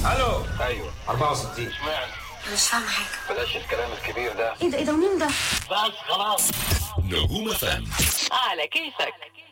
الو. ايوه 64. اشمعنى؟ مش فاهمة حاجة. بلاش الكلام الكبير ده. ايه ده ومين ده؟ بس خلاص. نجوم FM على كيفك.